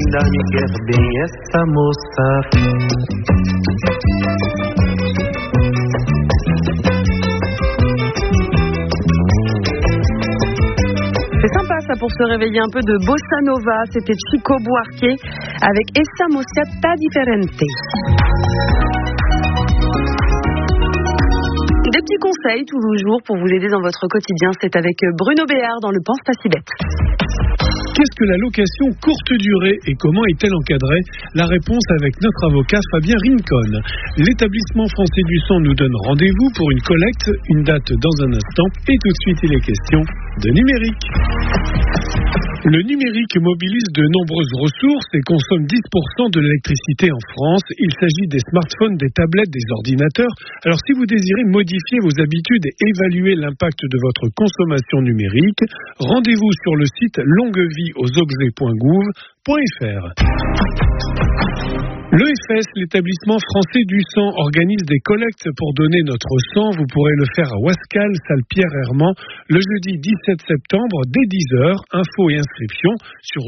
linda, me quer bem essa moça. C'est sympa ça pour se réveiller un peu de bossa nova. C'était Chico Buarque avec Essa Mociata Differente. Des petits conseils tous les jours pour vous aider dans votre quotidien. C'est avec Bruno Béard dans le Pense pas si bête. Qu'est-ce que la location courte durée et comment est-elle encadrée? La réponse avec notre avocat Fabien Rincon. L'établissement français du sang nous donne rendez-vous pour une collecte, une date dans un instant et tout de suite il est question de numérique. Le numérique mobilise de nombreuses ressources et consomme 10% de l'électricité en France. Il s'agit des smartphones, des tablettes, des ordinateurs. Alors si vous désirez modifier vos habitudes et évaluer l'impact de votre consommation numérique, rendez-vous sur le site longuevieauxobjets.gouv.fr. L'EFS, l'établissement français du sang, organise des collectes pour donner notre sang. Vous pourrez le faire à Wascal, salle Pierre-Hermand, le jeudi 17 septembre dès 10h. Infos et inscriptions sur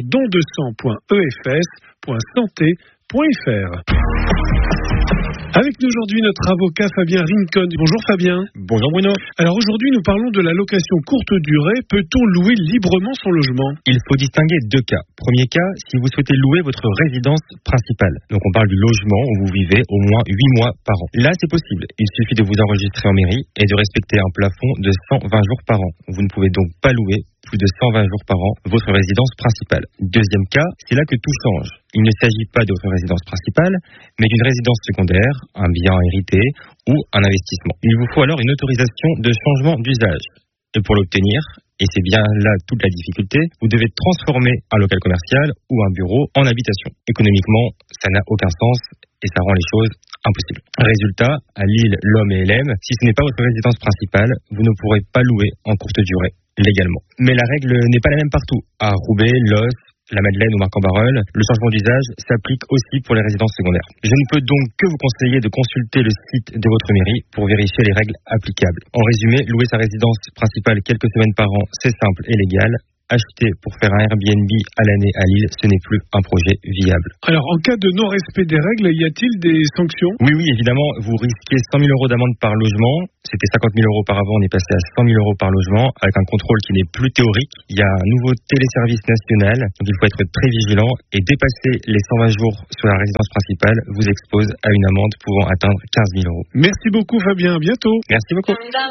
dondesang.efs.santé.fr. Avec nous aujourd'hui notre avocat Fabien Rincon. Bonjour Fabien. Bonjour Bruno. Alors aujourd'hui nous parlons de la location courte durée. Peut-on louer librement son logement? Il faut distinguer deux cas. Premier cas, si vous souhaitez louer votre résidence principale. Donc on parle du logement où vous vivez au moins 8 mois par an. Là c'est possible. Il suffit de vous enregistrer en mairie et de respecter un plafond de 120 jours par an. Vous ne pouvez donc pas louer plus de 120 jours par an votre résidence principale. Deuxième cas, c'est là que tout change. Il ne s'agit pas de votre résidence principale, mais d'une résidence secondaire, un bien hérité ou un investissement. Il vous faut alors une autorisation de changement d'usage. Et pour l'obtenir, et c'est bien là toute la difficulté, vous devez transformer un local commercial ou un bureau en habitation. Économiquement, ça n'a aucun sens et ça rend les choses impossibles. Résultat, à Lille, L'Homme et LM, si ce n'est pas votre résidence principale, vous ne pourrez pas louer en courte durée légalement. Mais la règle n'est pas la même partout. À Roubaix, Los, la Madeleine ou Marc-en-Barœul, le changement d'usage s'applique aussi pour les résidences secondaires. Je ne peux donc que vous conseiller de consulter le site de votre mairie pour vérifier les règles applicables. En résumé, louer sa résidence principale quelques semaines par an, c'est simple et légal. Acheter pour faire un Airbnb à l'année à Lille, ce n'est plus un projet viable. Alors, en cas de non-respect des règles, y a-t-il des sanctions? Oui, évidemment, vous risquez 100 000 € d'amende par logement. C'était 50 000 € par avant, on est passé à 100 000 € par logement, avec un contrôle qui n'est plus théorique. Il y a un nouveau téléservice national, donc il faut être très vigilant. Et dépasser les 120 jours sur la résidence principale vous expose à une amende pouvant atteindre 15 000 €. Merci beaucoup Fabien, à bientôt. Merci beaucoup.